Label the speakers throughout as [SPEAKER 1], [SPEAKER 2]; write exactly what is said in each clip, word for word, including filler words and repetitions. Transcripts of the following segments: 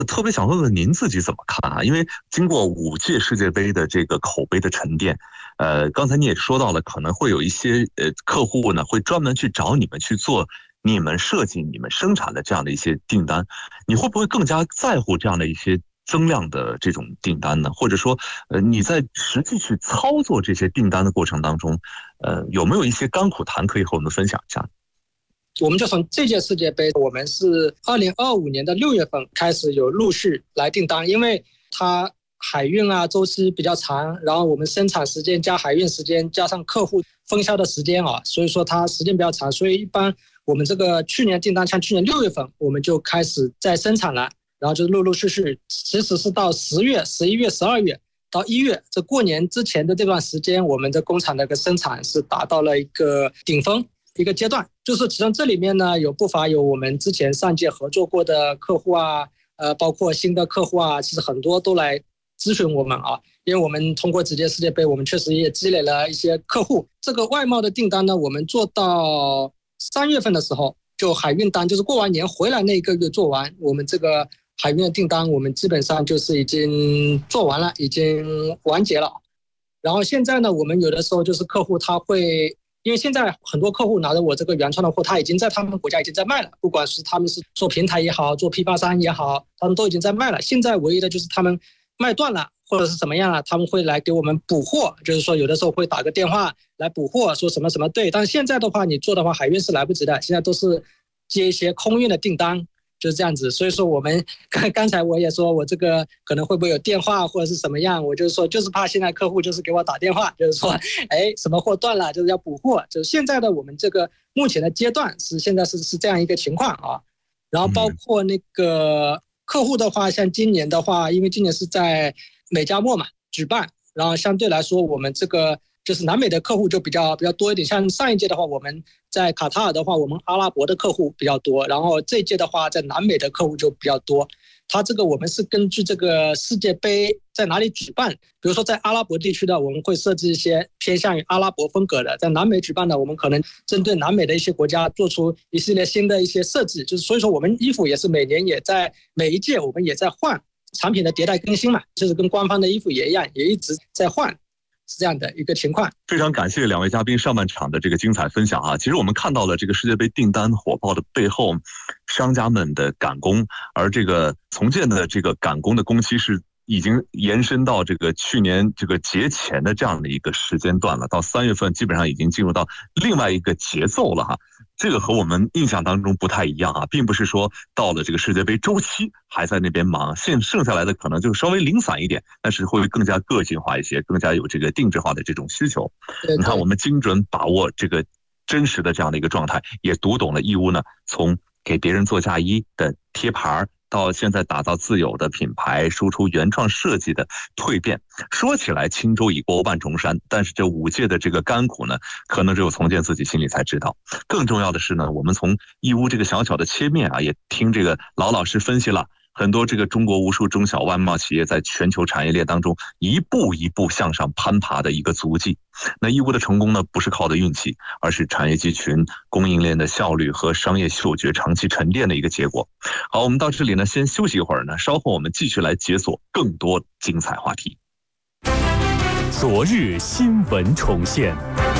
[SPEAKER 1] 特别想问问您自己怎么看啊？因为经过五届世界杯的这个口碑的沉淀，呃，刚才你也说到了，可能会有一些呃客户呢会专门去找你们去做你们设计、你们生产的这样的一些订单，你会不会更加在乎这样的一些增量的这种订单呢？或者说，呃，你在实际去操作这些订单的过程当中，呃，有没有一些甘苦谈可以和我们分享一下？
[SPEAKER 2] 我们就从这届世界杯，我们是二零二五年的六月份开始有陆续来订单，因为它海运啊周期比较长，然后我们生产时间加海运时间加上客户分销的时间啊，所以说它时间比较长，所以一般我们这个去年订单，像去年六月份我们就开始在生产了，然后就陆陆续续，其实是到十月、十一月、十二月到一月，这过年之前的这段时间，我们的工厂的一个生产是达到了一个顶峰。一个阶段，就是其中这里面呢有不乏有我们之前上届合作过的客户啊，呃，包括新的客户啊，其实很多都来咨询我们啊，因为我们通过几届世界杯，我们确实也积累了一些客户。这个外贸的订单呢，我们做到三月份的时候，就海运单，就是过完年回来那一个月做完，我们这个海运的订单，我们基本上就是已经做完了，已经完结了。然后现在呢，我们有的时候就是客户他会。因为现在很多客户拿着我这个原创的货，他已经在他们国家已经在卖了，不管是他们是做平台也好，做批发商也好，他们都已经在卖了。现在唯一的就是他们卖断了，或者是怎么样了，他们会来给我们补货，就是说有的时候会打个电话来补货，说什么什么对。但是现在的话，你做的话，海运是来不及的，现在都是接一些空运的订单。就是这样子，所以说我们刚刚才我也说，我这个可能会不会有电话或者是什么样，我就是说，就是怕现在客户就是给我打电话，就是说，哎，什么货断了，就是要补货。就是现在的我们这个目前的阶段是现在是是这样一个情况啊。然后包括那个客户的话，像今年的话，因为今年是在美加墨嘛举办，然后相对来说我们这个。就是南美的客户就比较比较多一点，像上一届的话，我们在卡塔尔的话，我们阿拉伯的客户比较多，然后这一届的话，在南美的客户就比较多。它这个我们是根据这个世界杯在哪里举办，比如说在阿拉伯地区的，我们会设置一些偏向于阿拉伯风格的；在南美举办的，我们可能针对南美的一些国家做出一系列新的一些设计。就是所以说，我们衣服也是每年也在每一届我们也在换产品的迭代更新嘛，就是跟官方的衣服也一样，也一直在换。是这样的一个情况。
[SPEAKER 1] 非常感谢两位嘉宾上半场的这个精彩分享啊！其实我们看到了这个世界杯订单火爆的背后，商家们的赶工，而这个从建的这个赶工的工期是已经延伸到这个去年这个节前的这样的一个时间段了，到三月份基本上已经进入到另外一个节奏了哈。这个和我们印象当中不太一样啊，并不是说到了这个世界杯周期还在那边忙，现剩下来的可能就稍微零散一点，但是会更加个性化一些，更加有这个定制化的这种需求。
[SPEAKER 2] 对对，
[SPEAKER 1] 你看我们精准把握这个真实的这样的一个状态，也读懂了义乌呢从给别人做嫁衣的贴牌到现在打造自有的品牌，输出原创设计的蜕变。说起来轻舟已过万重山，但是这五届的这个甘苦呢，可能只有从建自己心里才知道。更重要的是呢，我们从义乌这个小小的切面啊，也听这个老老师分析了很多这个中国无数中小外贸企业在全球产业链当中一步一步向上攀爬的一个足迹。那义乌的成功呢，不是靠的运气，而是产业集群、供应链的效率和商业嗅觉长期沉淀的一个结果。好，我们到这里呢，先休息一会儿呢，稍后我们继续来解锁更多精彩话题。
[SPEAKER 3] 昨日新闻重现。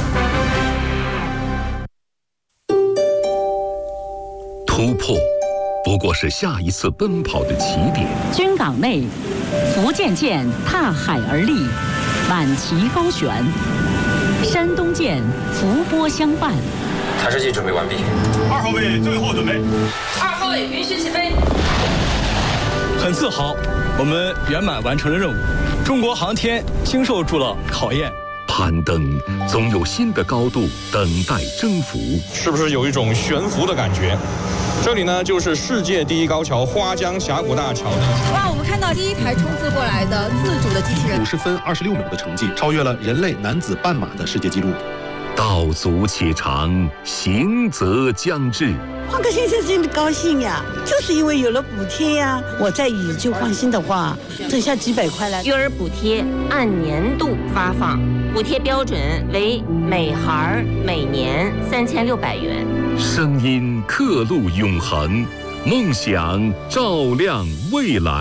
[SPEAKER 4] 突破不过是下一次奔跑的起点。
[SPEAKER 5] 军港内，福建舰踏海而立，满旗高悬；山东舰伏波相伴。
[SPEAKER 6] 探视器准备完毕。
[SPEAKER 7] 二号位最后准备。
[SPEAKER 8] 二号位允许起飞。
[SPEAKER 9] 很自豪，我们圆满完成了任务。中国航天经受住了考验。
[SPEAKER 4] 攀登总有新的高度等待征服，
[SPEAKER 7] 是不是有一种悬浮的感觉？这里呢，就是世界第一高桥花江峡谷大桥。
[SPEAKER 8] 哇，我们看到第一台冲刺过来的自主的机器人，
[SPEAKER 10] 五十分二十六秒的成绩，超越了人类男子半马的世界纪录。
[SPEAKER 4] 道阻且长，行则将至。
[SPEAKER 11] 换个先生真的高兴呀，就是因为有了补贴呀。我再以旧换新的话，剩下几百块了。
[SPEAKER 12] 育儿补贴按年度发放，补贴标准为每孩每年三千六百元。
[SPEAKER 4] 声音刻录永恒， 梦想照亮未来。